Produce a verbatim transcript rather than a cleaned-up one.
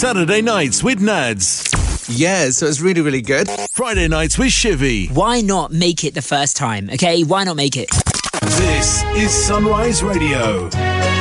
Saturday nights with Nads. Yeah, so it's really, really good. Friday nights with Shivy. Why not make it the first time, okay? Why not make it? This is Sunrise Radio.